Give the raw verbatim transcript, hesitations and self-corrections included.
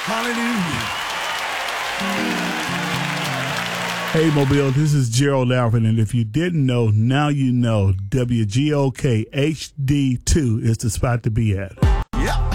Hallelujah. Hey, Mobile, this is Gerald Alvin, and if you didn't know, now you know W G O K H D two is the spot to be at.